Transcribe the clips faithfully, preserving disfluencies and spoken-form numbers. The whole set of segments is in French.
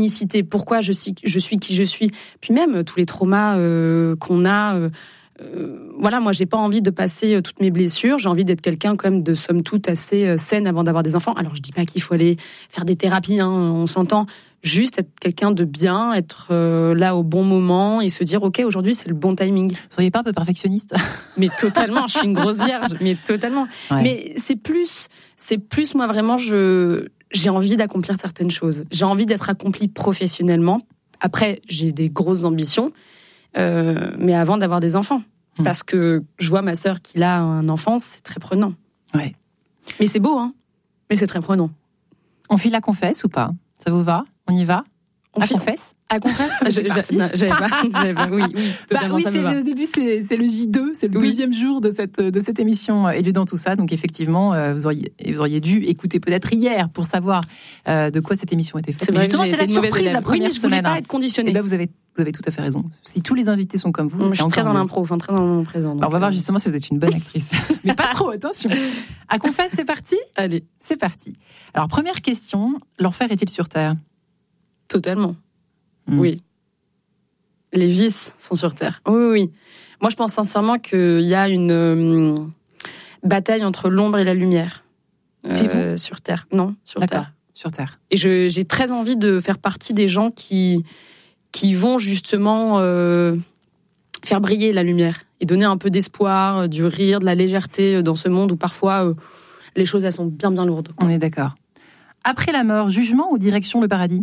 unicité. Pourquoi je suis, je suis qui je suis. Puis même tous les traumas euh, qu'on a. Euh, euh, voilà, moi, j'ai pas envie de passer euh, toutes mes blessures. J'ai envie d'être quelqu'un quand même de somme toute assez euh, saine avant d'avoir des enfants. Alors, je dis pas qu'il faut aller faire des thérapies, hein, on s'entend. Juste être quelqu'un de bien, être euh, là au bon moment et se dire ok, aujourd'hui c'est le bon timing. Vous seriez pas un peu perfectionniste? Mais totalement, je suis une grosse vierge, mais totalement. Ouais. Mais c'est plus, c'est plus moi vraiment, je j'ai envie d'accomplir certaines choses. J'ai envie d'être accomplie professionnellement. Après, j'ai des grosses ambitions, euh, mais avant d'avoir des enfants, mmh. parce que je vois ma sœur qui a un enfant, c'est très prenant. Ouais. Mais c'est beau, hein. Mais c'est très prenant. On file la confesse ou pas? Ça vous va? On y va? On à file... confesse? À confesse? J'avais pas, j'avais pas. Oui, oui, totalement, bah oui, ça c'est me va. Le début, c'est, c'est le J deux, c'est le oui. deuxième jour de cette, de cette émission Élu dans tout ça. Donc effectivement, euh, vous, auriez, vous auriez dû écouter peut-être hier pour savoir euh, de quoi cette émission était faite. C'est vrai, justement, c'est la surprise élève. la première oui, je voulais semaine. Pas être conditionnée. Et ben vous avez, vous avez tout à fait raison. Si tous les invités sont comme vous, je c'est suis très dans mieux. l'impro, enfin très dans le moment présent. Alors, on va voir justement si vous êtes une bonne actrice. Mais pas trop, attention. À confesse, c'est parti? Allez. C'est parti. Alors, première question, l'enfer est-il sur Terre? Totalement. Mmh. Oui. Les vices sont sur Terre. Oui, oui, oui. Moi, je pense sincèrement qu'il y a une euh, bataille entre l'ombre et la lumière. Chez euh, vous? Sur Terre. Non, sur D'accord. Terre. Sur Terre. Et je, j'ai très envie de faire partie des gens qui, qui vont justement euh, faire briller la lumière et donner un peu d'espoir, du rire, de la légèreté dans ce monde où parfois euh, les choses elles sont bien, bien lourdes. On est d'accord. Après la mort, jugement ou direction le paradis?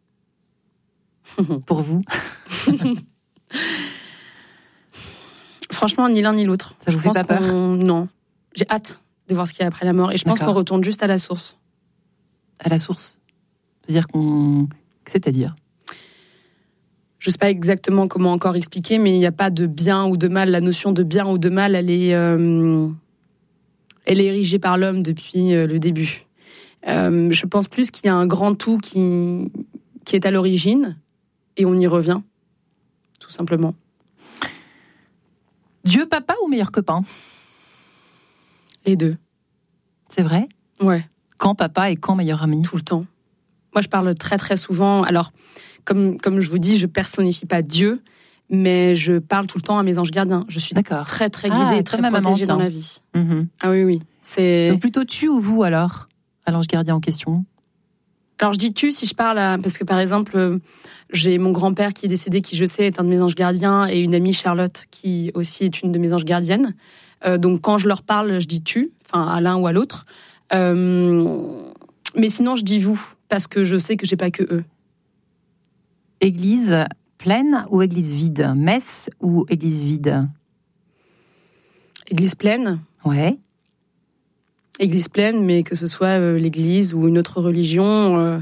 Pour vous? Franchement, ni l'un ni l'autre. Ça vous je fait pas peur? Non. J'ai hâte de voir ce qu'il y a après la mort. Et je pense D'accord. qu'on retourne juste à la source. À la source? C'est-à-dire qu'on... C'est-à-dire? Je ne sais pas exactement comment encore expliquer, mais il n'y a pas de bien ou de mal. La notion de bien ou de mal, elle est, euh... elle est érigée par l'homme depuis euh, le début. Euh, je pense plus qu'il y a un grand tout qui, qui est à l'origine. Et on y revient, tout simplement. Dieu papa ou meilleur copain? Les deux. C'est vrai? Ouais. Quand papa et quand meilleur ami? Tout le temps. Moi, je parle très très souvent. Alors, comme, comme je vous dis, je personnifie pas Dieu, mais je parle tout le temps à mes anges gardiens. Je suis D'accord. très très guidée ah, et très protégée dans la vie. Mm-hmm. Ah oui, oui. C'est... Donc plutôt tu ou vous alors, à l'ange gardien en question? Alors je dis tu si je parle à... Parce que par exemple, j'ai mon grand-père qui est décédé, qui je sais est un de mes anges gardiens, et une amie Charlotte qui aussi est une de mes anges gardiennes. Euh, donc quand je leur parle, je dis tu, enfin à l'un ou à l'autre. Euh... Mais sinon je dis vous, parce que je sais que j'ai pas que eux. Église pleine ou église vide? Messe ou église vide? Église pleine. Ouais. Église pleine, mais que ce soit euh, l'église ou une autre religion, euh...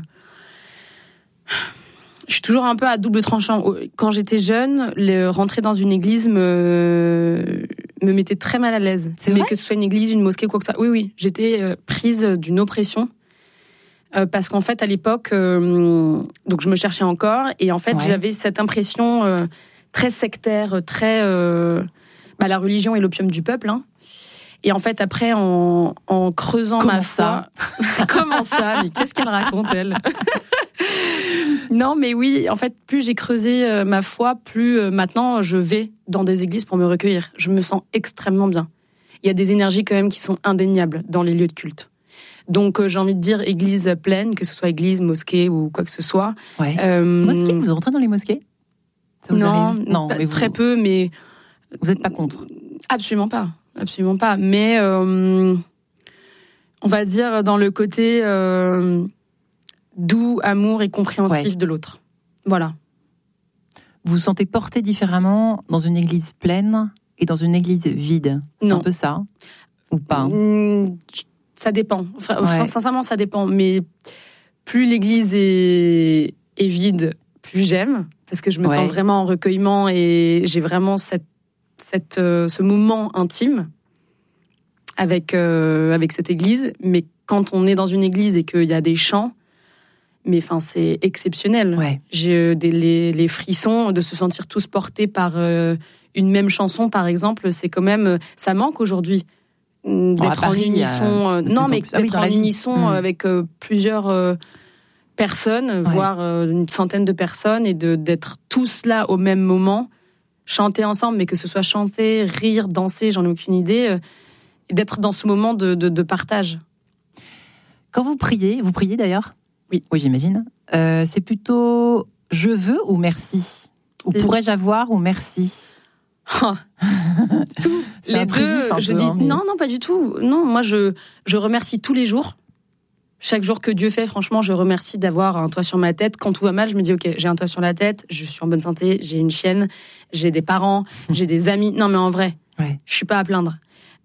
je suis toujours un peu à double tranchant. Quand j'étais jeune, le... rentrer dans une église me, me mettait très mal à l'aise. C'est mais vrai? que ce soit une église, une mosquée, quoi que ce soit. Oui, oui, j'étais euh, prise d'une oppression. Euh, parce qu'en fait, à l'époque, euh... donc je me cherchais encore, et en fait, ouais. j'avais cette impression euh, très sectaire, très... Euh... Bah, la religion est l'opium du peuple, hein. Et en fait, après, en, en creusant Comment ma ça foi... Comment ça? Mais qu'est-ce qu'elle raconte, elle? Non, mais oui, en fait, plus j'ai creusé euh, ma foi, plus euh, maintenant, je vais dans des églises pour me recueillir. Je me sens extrêmement bien. Il y a des énergies quand même qui sont indéniables dans les lieux de culte. Donc, euh, j'ai envie de dire église pleine, que ce soit église, mosquée ou quoi que ce soit. Ouais. Euh, mosquée, vous rentrez dans les mosquées? Ça vous non, arrive non mais vous... très peu, mais... Vous n'êtes pas contre? Absolument pas. Absolument pas, mais euh, on va dire dans le côté euh, doux, amour et compréhensif ouais. de l'autre. Voilà. Vous vous sentez porté différemment dans une église pleine et dans une église vide? C'est non. un peu ça? Ou pas? mmh, Ça dépend. Enfin, ouais. Sincèrement, ça dépend. Mais plus l'église est, est vide, plus j'aime, parce que je me ouais. sens vraiment en recueillement et j'ai vraiment cette Cette, euh, ce moment intime avec, euh, avec cette église. Mais quand on est dans une église et qu'il y a des chants, mais enfin, c'est exceptionnel. Ouais. J'ai des, les, les frissons de se sentir tous portés par euh, une même chanson, par exemple. C'est quand même... Ça manque aujourd'hui d'être bon, en unisson. Euh, non, mais d'être ah oui, en unisson mmh. avec euh, plusieurs... Euh, personnes, ouais. voire euh, une centaine de personnes, et de, d'être tous là au même moment, chanter ensemble, mais que ce soit chanter, rire, danser, j'en ai aucune idée, euh, et d'être dans ce moment de, de, de partage. Quand vous priez, vous priez d'ailleurs ? Oui. Oui, j'imagine. Euh, c'est plutôt « je veux » ou « merci » ? Ou « pourrais-je avoir » ou « merci » ? Oh. Tous les deux, je peu, dis hein, mais... non, non, pas du tout. Non, moi, je, je remercie tous les jours. Chaque jour que Dieu fait, franchement, je remercie d'avoir un toit sur ma tête. Quand tout va mal, je me dis, ok, j'ai un toit sur la tête, je suis en bonne santé, j'ai une chienne, j'ai des parents, j'ai des amis. Non, mais en vrai, ouais. je suis pas à plaindre.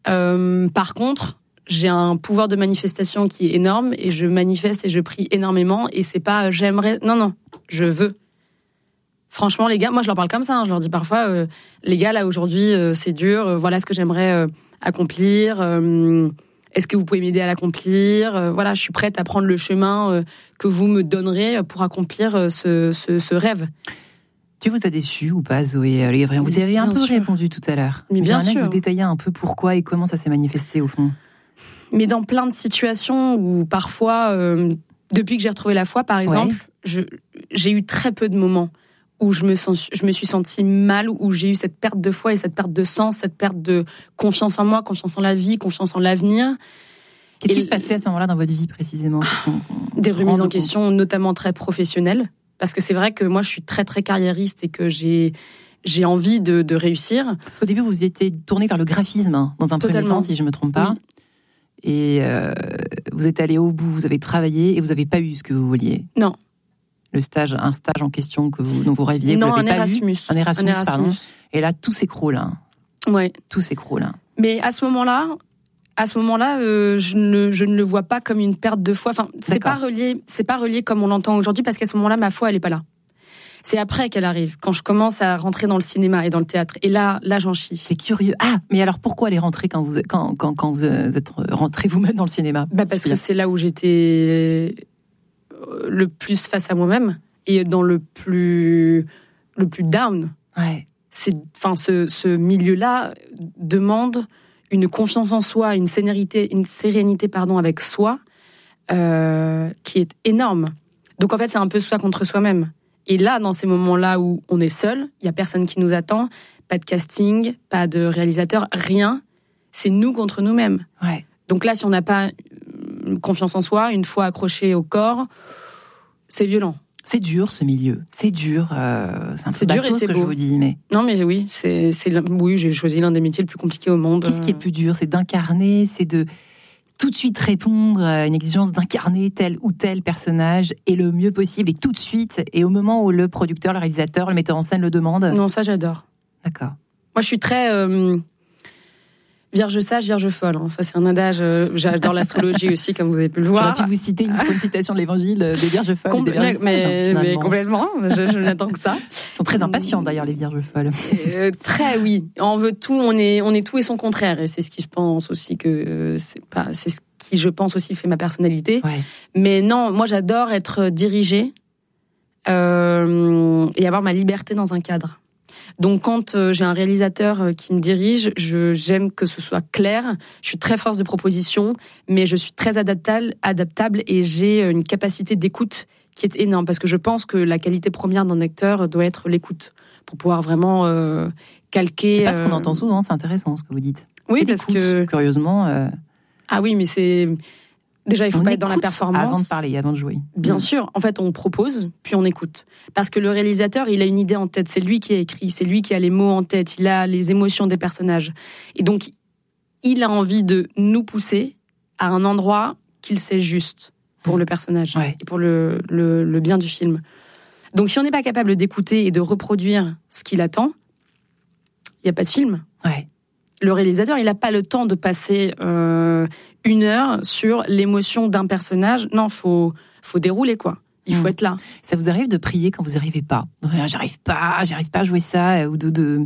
Euh, par contre, j'ai un pouvoir de manifestation qui est énorme et je manifeste et je prie énormément. Et c'est pas j'aimerais. Non, non, je veux. Franchement, les gars, moi je leur parle comme ça. Hein, je leur dis parfois, euh, les gars, là aujourd'hui, euh, c'est dur. Euh, voilà ce que j'aimerais euh, accomplir. Euh, est-ce que vous pouvez m'aider à l'accomplir ? euh, Voilà, je suis prête à prendre le chemin euh, que vous me donnerez pour accomplir euh, ce, ce, ce rêve. Tu vous as déçu ou pas, Zoé Légavrion ? Vous avez un peu sûr. répondu tout à l'heure. Mais bien sûr. Vous détailler un peu pourquoi et comment ça s'est manifesté au fond. Mais dans plein de situations où parfois, euh, depuis que j'ai retrouvé la foi, par exemple, ouais. je, j'ai eu très peu de moments où je me, sens, je me suis sentie mal, où j'ai eu cette perte de foi et cette perte de sens, cette perte de confiance en moi, confiance en la vie, confiance en l'avenir. Qu'est-ce et qui se passait à ce moment-là dans votre vie précisément ? on, on Des remises en question, compte. Notamment très professionnelles. Parce que c'est vrai que moi, je suis très, très carriériste et que j'ai, j'ai envie de, de réussir. Parce qu'au début, vous étiez tourné vers le graphisme, hein, dans un Totalement. premier temps, si je ne me trompe pas. Oui. Et euh, vous êtes allé au bout, vous avez travaillé et vous n'avez pas eu ce que vous vouliez. Non. Le stage, un stage en question que vous, dont vous rêviez, non, vous l'avez un pas Erasmus. eu. Un Erasmus. Un Erasmus, pardon. Et là, tout s'écroule. Hein. Ouais. Tout s'écroule. Hein. Mais à ce moment-là, à ce moment-là, euh, je ne, je ne le vois pas comme une perte de foi. Enfin, c'est D'accord. pas relié, c'est pas relié comme on l'entend aujourd'hui, parce qu'à ce moment-là, ma foi, elle est pas là. C'est après qu'elle arrive, quand je commence à rentrer dans le cinéma et dans le théâtre. Et là, là, j'en chie. C'est curieux. Ah, mais alors pourquoi elle est rentrée quand vous, quand, quand, quand vous êtes rentrée vous-même dans le cinéma ? Bah parce que c'est là où j'étais le plus face à moi-même et dans le plus, le plus down. Ouais. C'est, enfin, ce, ce milieu-là demande une confiance en soi, une sérénité, une sérénité, pardon, avec soi, euh, qui est énorme. Donc en fait, c'est un peu soi contre soi-même. Et là, dans ces moments-là où on est seul, il y a personne qui nous attend, pas de casting, pas de réalisateur, rien. C'est nous contre nous-mêmes. Ouais. Donc là, si on n'a pas confiance en soi, une fois accroché au corps, c'est violent. C'est dur ce milieu, c'est dur. Euh, c'est un peu c'est dur et c'est que beau. Je vous dis, mais non, mais oui, c'est, c'est oui, j'ai choisi l'un des métiers le plus compliqués au monde. Qu'est-ce qui est plus dur ? C'est d'incarner, c'est de tout de suite répondre à une exigence d'incarner tel ou tel personnage et le mieux possible et tout de suite et au moment où le producteur, le réalisateur, le metteur en scène le demande. Non, ça j'adore. D'accord. Moi, je suis très euh, vierge sage, vierge folle. Hein. Ça, c'est un adage. Euh, j'adore l'astrologie aussi, comme vous avez pu le voir. J'aurais pu vous citer une, une citation de l'Évangile des vierges folles. Compl- et des vierges mais, sages, mais complètement. Je, je n'attends que ça. Ils sont très impatients d'ailleurs, les vierges folles. Euh, très, oui. On veut tout. On est, on est tout et son contraire. Et c'est ce qui, je pense aussi que euh, c'est pas, c'est ce qui, je pense aussi, fait ma personnalité. Ouais. Mais non, moi, j'adore être dirigée euh, et avoir ma liberté dans un cadre. Donc, quand euh, j'ai un réalisateur euh, qui me dirige, je, j'aime que ce soit clair. Je suis très force de proposition, mais je suis très adaptable, adaptable et j'ai une capacité d'écoute qui est énorme. Parce que je pense que la qualité première d'un acteur doit être l'écoute pour pouvoir vraiment euh, calquer. C'est pas ce qu'on euh... entend souvent, c'est intéressant ce que vous dites. Oui, c'est parce que curieusement. Euh... Ah oui, mais c'est. Déjà, il ne faut on pas être dans la performance. Avant de parler, avant de jouer. Bien mmh. sûr. En fait, on propose, puis on écoute. Parce que le réalisateur, il a une idée en tête. C'est lui qui a écrit. C'est lui qui a les mots en tête. Il a les émotions des personnages. Et donc, il a envie de nous pousser à un endroit qu'il sait juste pour mmh. le personnage ouais. et pour le, le, le bien du film. Donc, si on n'est pas capable d'écouter et de reproduire ce qu'il attend, il n'y a pas de film. Ouais. Le réalisateur, il n'a pas le temps de passer euh, une heure sur l'émotion d'un personnage. Non, faut faut dérouler quoi. Il faut mmh. être là. Ça vous arrive de prier quand vous n'y arrivez pas ? J'arrive pas, j'arrive pas à jouer ça ou de. de...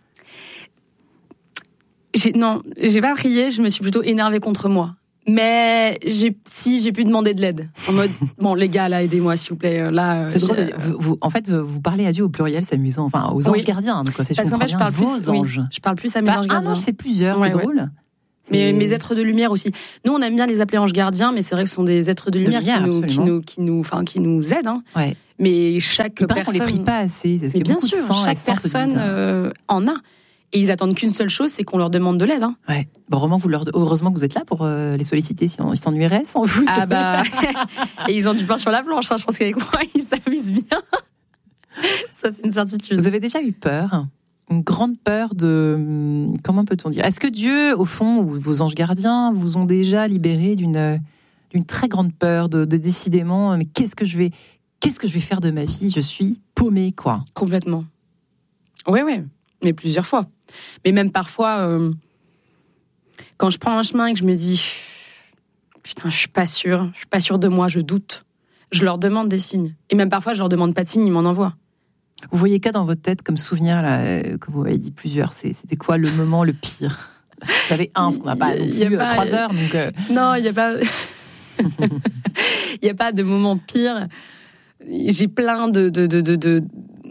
J'ai, non, j'ai pas prié. Je me suis plutôt énervée contre moi. Mais j'ai, si j'ai pu demander de l'aide, en mode bon les gars là aidez-moi s'il vous plaît là. C'est drôle, vous, vous, en fait vous parlez à Dieu au pluriel, c'est amusant, enfin aux anges oui. gardiens. Donc, c'est parce qu'en fait je parle plus, vos anges. Oui, je parle plus à mes bah, anges gardiens. Un ange c'est plusieurs, ouais, c'est ouais. drôle. Mais mes êtres de lumière aussi. Nous, on aime bien les appeler anges gardiens, mais c'est vrai que ce sont des êtres de lumière, de lumière qui, nous, qui, nous, qui, nous, enfin, qui nous aident. Hein. Ouais. Mais chaque Il personne... on les prie pas assez. Mais bien sûr, chaque personne euh, en a. Et ils attendent qu'une seule chose, c'est qu'on leur demande de l'aide. Hein. Ouais. Bon, Roman, vous leur... heureusement que vous êtes là pour euh, les solliciter, sinon ils s'ennuieraient sans vous. Ah bah... Et ils ont du pain sur la planche, hein. Je pense qu'avec moi, ils s'amusent bien. Ça, c'est une certitude. Vous avez déjà eu peur ? Une grande peur de... Comment peut-on dire ? Est-ce que Dieu, au fond, ou vos anges gardiens, vous ont déjà libéré d'une, d'une très grande peur de, de décidément, mais qu'est-ce que je vais... Qu'est-ce que je vais faire de ma vie ? Je suis paumée, quoi. Complètement. Oui, oui. Mais plusieurs fois. Mais même parfois, euh, quand je prends un chemin et que je me dis « Putain, je suis pas sûre. Je suis pas sûre de moi, je doute. » Je leur demande des signes. Et même parfois, je leur demande pas de signes, ils m'en envoient. Vous voyez quoi dans votre tête comme souvenir, là, que vous avez dit plusieurs ? C'était quoi le moment le pire ? Vous avez un, parce qu'on n'a pas non plus pas, trois heures. Donc euh... Non, il n'y a pas... Il n'y a pas de moment pire. J'ai plein de, de, de, de, de,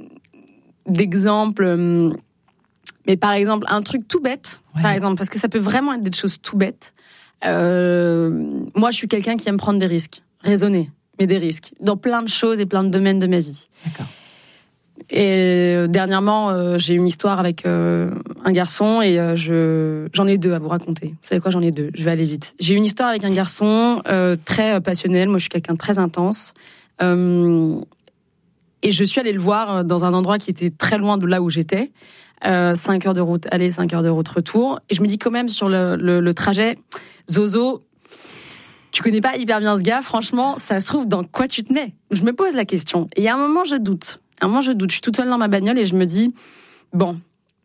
d'exemples. Mais par exemple, un truc tout bête, ouais. par exemple, parce que ça peut vraiment être des choses tout bêtes. Euh, moi, je suis quelqu'un qui aime prendre des risques, raisonner, mais des risques, dans plein de choses et plein de domaines de ma vie. D'accord. Et euh, dernièrement, euh, j'ai eu une histoire avec euh, un garçon et euh, je, j'en ai deux à vous raconter. Vous savez quoi, j'en ai deux, je vais aller vite. J'ai eu une histoire avec un garçon euh, très passionnel, moi je suis quelqu'un de très intense. Euh, et je suis allée le voir dans un endroit qui était très loin de là où j'étais. Euh, cinq heures de route aller, cinq heures de route retour. Et je me dis quand même sur le, le, le trajet, Zozo, tu connais pas hyper bien ce gars, franchement, ça se trouve dans quoi tu te mets ? Je me pose la question. Et il y a un moment, je doute. À un moment, je doute. Je suis toute seule dans ma bagnole et je me dis, bon,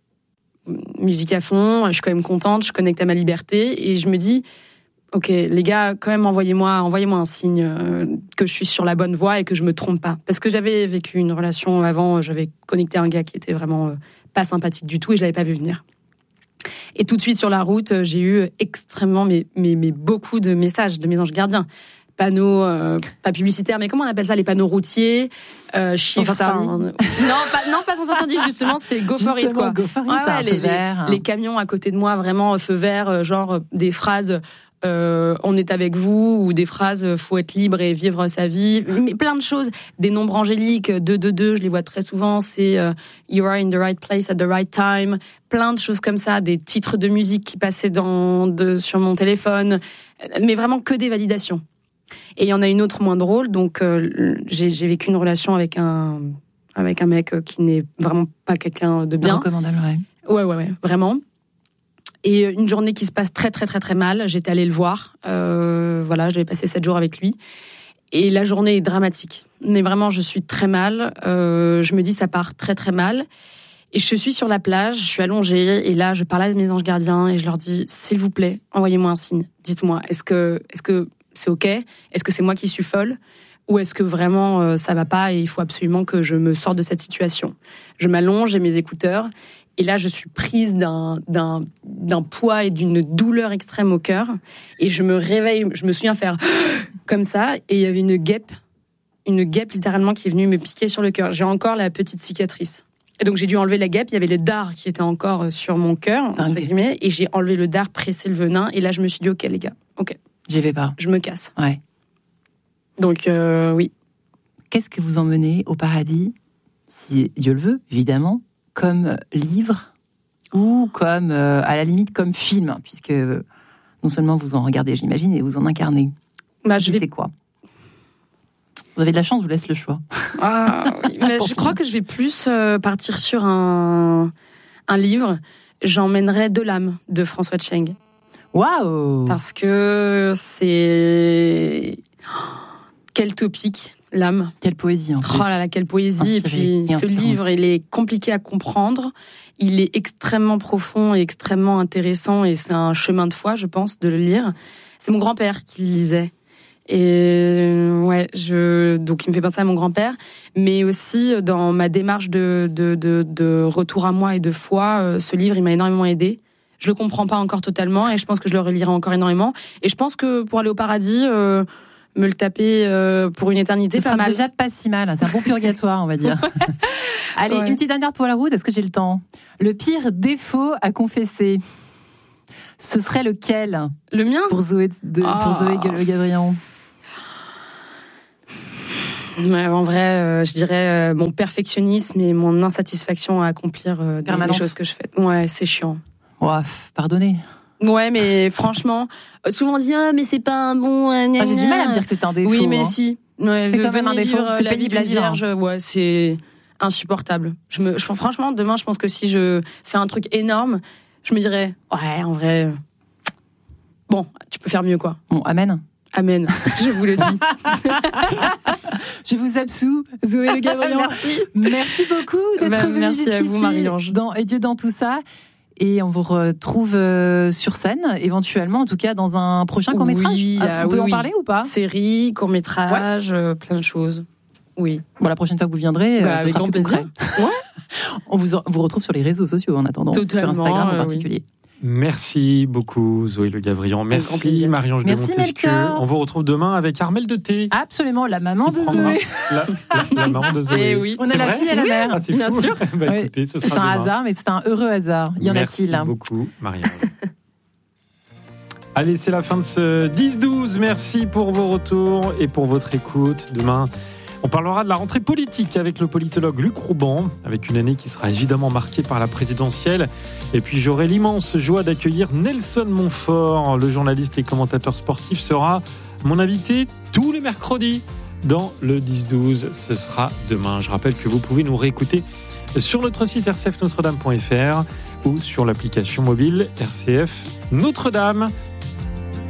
musique à fond, je suis quand même contente, je connecte à ma liberté. Et je me dis, ok, les gars, quand même, envoyez-moi, envoyez-moi un signe euh, que je suis sur la bonne voie et que je me trompe pas. Parce que j'avais vécu une relation avant, j'avais connecté à un gars qui était vraiment euh, pas sympathique du tout et je l'avais pas vu venir. Et tout de suite sur la route, j'ai eu extrêmement, mais, mais, mais beaucoup de messages de mes anges gardiens. Panneaux, euh, pas publicitaires, mais comment on appelle ça, les panneaux routiers, euh, chiffres. Enfin, non, pas, non, pas sans interdit, justement, c'est go for it, quoi. Go for it, ouais, ouais, les, les, les camions à côté de moi, vraiment, feu vert, genre des phrases, euh, on est avec vous, ou des phrases, faut être libre et vivre sa vie, mais plein de choses. Des nombres angéliques, deux deux deux, je les vois très souvent, c'est euh, you are in the right place at the right time, plein de choses comme ça, des titres de musique qui passaient dans, de, sur mon téléphone, mais vraiment que des validations. Et il y en a une autre moins drôle, donc euh, j'ai, j'ai vécu une relation avec un, avec un mec qui n'est vraiment pas quelqu'un de bien. Recommandable, ouais. Ouais, ouais, ouais, vraiment. Et une journée qui se passe très, très, très, très mal, j'étais allée le voir. Euh, voilà, j'avais passé sept jours avec lui. Et la journée est dramatique. Mais vraiment, je suis très mal. Euh, je me dis, ça part très, très mal. Et je suis sur la plage, je suis allongée, et là, je parle à mes anges gardiens, et je leur dis, s'il vous plaît, envoyez-moi un signe. Dites-moi, est-ce que, est-ce que c'est ok ? Est-ce que c'est moi qui suis folle ? Ou est-ce que vraiment euh, ça va pas et il faut absolument que je me sorte de cette situation ? Je m'allonge, j'ai mes écouteurs et là je suis prise d'un, d'un, d'un poids et d'une douleur extrême au cœur et je me réveille, je me souviens faire comme ça et il y avait une guêpe, une guêpe littéralement qui est venue me piquer sur le cœur. J'ai encore la petite cicatrice. Et donc j'ai dû enlever la guêpe, il y avait le dard qui était encore sur mon cœur, entre guillemets, et j'ai enlevé le dard, pressé le venin et là je me suis dit ok les gars, ok. J'y vais pas. Je me casse. Ouais. Donc, euh, oui. Qu'est-ce que vous emmenez au paradis, si Dieu le veut, évidemment, comme livre ou comme, euh, à la limite, comme film, puisque non seulement vous en regardez, j'imagine, et vous en incarnez. Bah, je vais... C'est quoi ? Vous avez de la chance, je vous laisse le choix. Ah, oui. Mais je crois que je vais plus euh, partir sur un, un livre. J'emmènerai De l'âme de François Tcheng. Waouh ! Parce que c'est... Quel topic, l'âme. Quelle poésie, en plus. Oh là là, quelle poésie. Inspiré, et puis, et ce livre, il est compliqué à comprendre. Il est extrêmement profond et extrêmement intéressant. Et c'est un chemin de foi, je pense, de le lire. C'est mon grand-père qui le lisait. Et ouais, je... donc il me fait penser à mon grand-père. Mais aussi, dans ma démarche de, de, de, de retour à moi et de foi, ce livre, il m'a énormément aidée. Je le comprends pas encore totalement et je pense que je le relirai encore énormément. Et je pense que pour aller au paradis, euh, me le taper euh, pour une éternité, ça pas mal. Déjà pas si mal, hein. C'est un bon purgatoire, on va dire. Allez, ouais. Une petite dernière pour la route, est-ce que j'ai le temps ? Le pire défaut à confesser. Ce serait lequel ? Le mien ? Pour Zoé, de, oh. pour Zoé Le Gabrion. Ouais, en vrai, euh, je dirais euh, mon perfectionnisme et mon insatisfaction à accomplir euh, des, les choses que je fais. Ouais, c'est chiant. Ouais, pardonnez. Ouais, mais franchement, souvent on dit ah mais c'est pas un bon. Euh, ah, j'ai du mal à me dire que c'est un défaut. Oui, mais hein. si. Ouais, c'est quand même un défaut. Vivre, c'est la pénible vie à d'une dire. vierge, ouais, c'est insupportable. Je me, je, franchement, demain, je pense que si je fais un truc énorme, je me dirais ouais, en vrai, euh, bon, tu peux faire mieux quoi. Bon, amen. Amen, je vous le dis. Je vous absous, Zoé Le Gabrion. Merci. Merci beaucoup d'être bah, venue merci jusqu'ici à vous, Marie-Ange. dans Et Dieu dans tout ça. Et on vous retrouve euh, sur scène, éventuellement, en tout cas dans un prochain court-métrage. Oui, ah, on oui, peut oui. en parler ou pas ? Série, court-métrage, ouais. euh, plein de choses. Oui. Bon, la prochaine fois que vous viendrez, bah, euh, avec grand plaisir. Ouais. on, vous, on vous retrouve sur les réseaux sociaux en attendant, Totalement, sur Instagram en euh, particulier. Oui. Merci beaucoup Zoé Le Gabrion. Merci Marie-Ange de Montesquieu. On vous retrouve demain avec Armelle de Thé. Absolument, la maman de Zoé. La, la, la maman de Zoé. Et oui. On a la vrai fille et la oui. mère. Ah, c'est bien fou. sûr. bah, oui. écoutez, ce c'est sera un demain. hasard, mais c'est un heureux hasard. Y en Merci a-t-il ? Merci beaucoup Marie-Ange. Allez, c'est la fin de ce dix douze. Merci pour vos retours et pour votre écoute. Demain, on parlera de la rentrée politique avec le politologue Luc Rouban, avec une année qui sera évidemment marquée par la présidentielle. Et puis j'aurai l'immense joie d'accueillir Nelson Montfort, le journaliste et commentateur sportif, sera mon invité tous les mercredis dans le dix douze. Ce sera demain. Je rappelle que vous pouvez nous réécouter sur notre site r c f notre dame point f r ou sur l'application mobile R C F Notre-Dame.